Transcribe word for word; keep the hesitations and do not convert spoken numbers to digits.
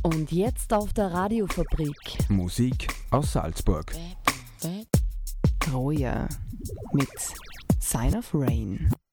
Und jetzt auf der Radiofabrik. Musik aus Salzburg. Troja mit Sign of Rain.